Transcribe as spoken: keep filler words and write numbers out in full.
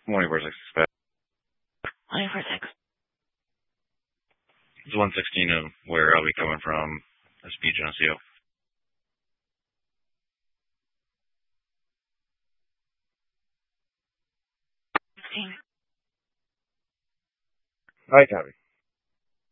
Morning, four six six. Morning, four six. It's one sixteen of where I'll be coming from. S P Geneseo. sixteen. Hi, copy.